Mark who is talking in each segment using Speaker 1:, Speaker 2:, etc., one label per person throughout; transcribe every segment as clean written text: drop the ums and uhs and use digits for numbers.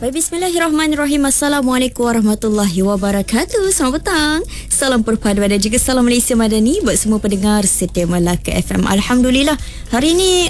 Speaker 1: Baik, bismillahirrahmanirrahim. Assalamualaikum warahmatullahi wabarakatuh. Selamat petang. Salam perpaduan dan juga salam Malaysia Madani buat semua pendengar setia Melaka FM. Alhamdulillah. Hari ini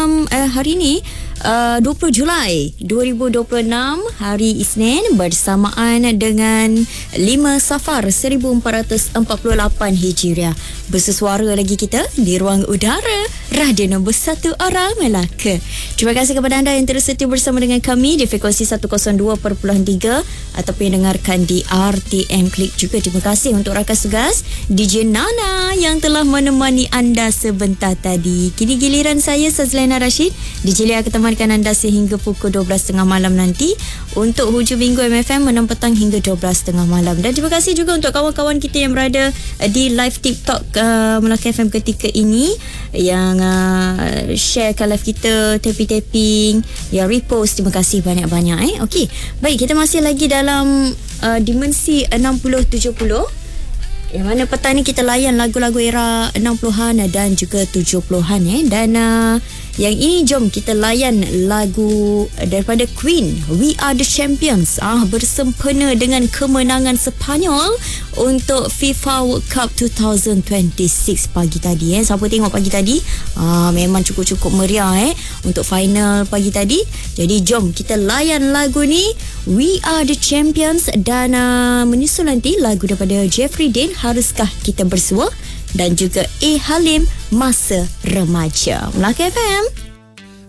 Speaker 1: 20 Julai 2026, hari Isnin, bersamaan dengan 5 Safar 1448 Hijriah. Bersesuara lagi kita di ruang udara Radio nombor 1 Orang Melaka. Terima kasih kepada anda yang terus setia bersama dengan kami di frekuensi 102.3 ataupun yang dengarkan di RTM Klik juga. Terima kasih untuk rakan tugas DJ Nana yang telah menemani anda sebentar tadi. Kini giliran saya, Sazlina Rashid. DJ Lia akan temankan anda sehingga pukul 12.30 malam nanti untuk hujung minggu MFM 6 petang hingga 12.30 malam. Dan terima kasih juga untuk kawan-kawan kita yang berada di live TikTok Melaka FM ketika ini, yang sharekan live kita, tapping, yang repost. Terima kasih banyak-banyak. Okey, baik, kita masih lagi dalam dimensi 60-70, yang mana petang ni kita layan lagu-lagu era 60-an dan juga 70-an. Dan yang ini jom kita layan lagu daripada Queen, We Are The Champions, bersempena dengan kemenangan Sepanyol untuk FIFA World Cup 2026 pagi tadi. Siapa tengok pagi tadi, memang cukup-cukup meriah untuk final pagi tadi. Jadi jom kita layan lagu ni, We Are The Champions, dan menyusul nanti lagu daripada Jeffrey Dean, Haruskah Kita Bersua, dan juga A. Halim, Masa Remaja. Melaka FM.